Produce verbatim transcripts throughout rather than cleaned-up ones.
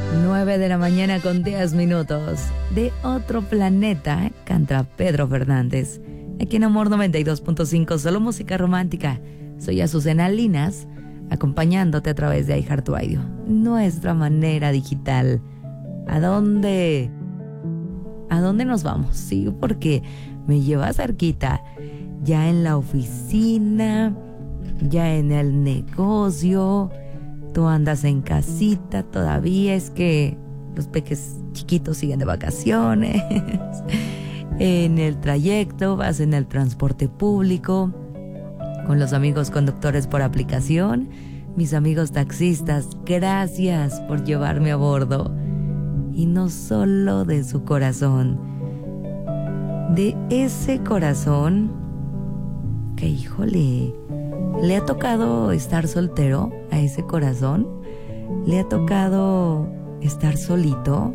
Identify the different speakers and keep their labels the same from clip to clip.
Speaker 1: nueve de la mañana con diez minutos. De otro planeta, canta Pedro Fernández. Aquí en Amor noventa y dos punto cinco, solo música romántica. Soy Azucena Linas, acompañándote a través de iHeartRadio, nuestra manera digital. ¿A dónde? ¿A dónde nos vamos? Sí, porque me lleva cerquita. Ya en la oficina, ya en el negocio. Tú andas en casita todavía, es que los peques chiquitos siguen de vacaciones. En el trayecto, vas en el transporte público, con los amigos conductores por aplicación. Mis amigos taxistas, gracias por llevarme a bordo. Y no solo de su corazón, de ese corazón que, híjole, ¿le ha tocado estar soltero a ese corazón? ¿Le ha tocado estar solito?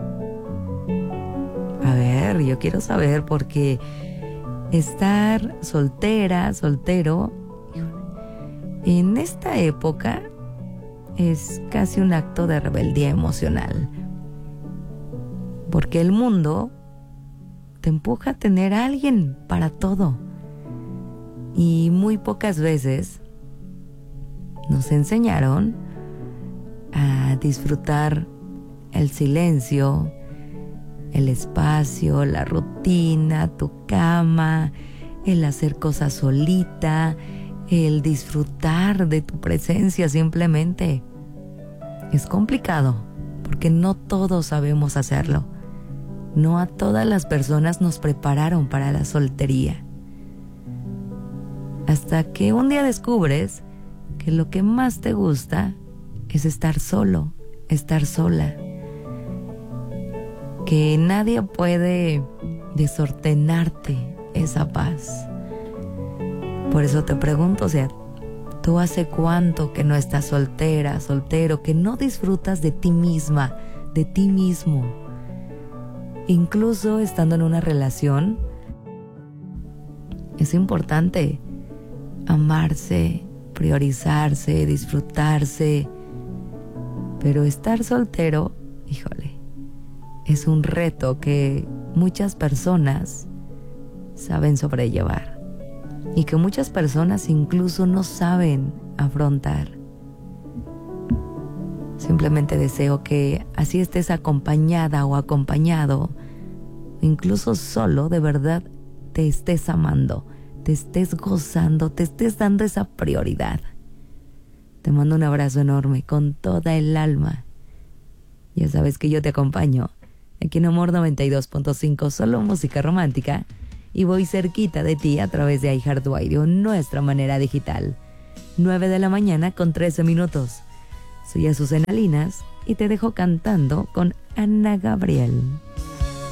Speaker 1: A ver, yo quiero saber, porque estar soltera, soltero, en esta época es casi un acto de rebeldía emocional. Porque el mundo te empuja a tener a alguien para todo. Y muy pocas veces nos enseñaron a disfrutar el silencio, el espacio, la rutina, tu cama, el hacer cosas solita, el disfrutar de tu presencia simplemente. Es complicado porque no todos sabemos hacerlo. No a todas las personas nos prepararon para la soltería. Hasta que un día descubres que lo que más te gusta es estar solo, estar sola. Que nadie puede desordenarte esa paz. Por eso te pregunto, o sea, ¿tú hace cuánto que no estás soltera, soltero, que no disfrutas de ti misma, de ti mismo? Incluso estando en una relación, es importante amarse, priorizarse, disfrutarse. Pero estar soltero, híjole, es un reto que muchas personas saben sobrellevar y que muchas personas incluso no saben afrontar. Simplemente deseo que así estés acompañada o acompañado, incluso solo, de verdad te estés amando, te estés gozando, te estés dando esa prioridad. Te mando un abrazo enorme con toda el alma. Ya sabes que yo te acompaño aquí en Amor noventa y dos punto cinco, solo música romántica, y voy cerquita de ti a través de iHeartRadio, nuestra manera digital. nueve de la mañana con trece minutos. Soy Azucena Linas y te dejo cantando con Ana Gabriel.